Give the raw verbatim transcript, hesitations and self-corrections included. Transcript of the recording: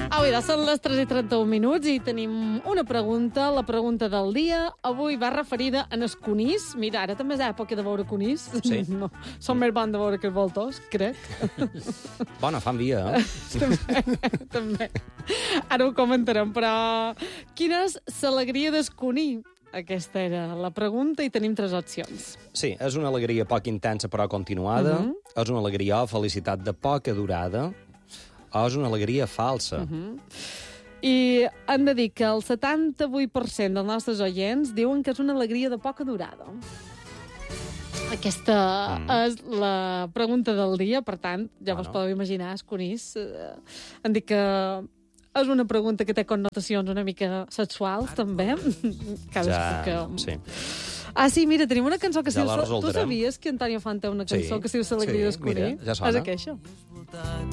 Au, ja són les tres i trenta-un minuts i tenim una pregunta, la pregunta del dia. Avui va referida en el conís. Mira, ara també és època de veure conís. Sí. No, som més bons de veure que els voltors, crec. Bona, fan via, eh? també, també. Ara ho comentarem, però quina és l'alegria del coní? Aquesta era la pregunta i tenim tres opcions. Sí, és una alegria poc intensa però continuada, Uh -huh. és una alegria o felicitat de poca durada, o és una alegria falsa. Uh -huh. I hem de dir que el setanta-vuit per cent dels nostres oients diuen que és una alegria de poca durada. Aquesta mm. és la pregunta del dia, per tant, ja bueno. vos podeu imaginar, esconís. Eh, han dit que és una pregunta que té connotacions una mica sexuals, també. Ja, que... sí. Ah, sí, mira, tenim una cançó que Ja si la tu resoldrem. sabies que Antonio Font té una cançó Sí, que si diu l'alegria sí, d'esconir? mira, ja sona. És aquesta.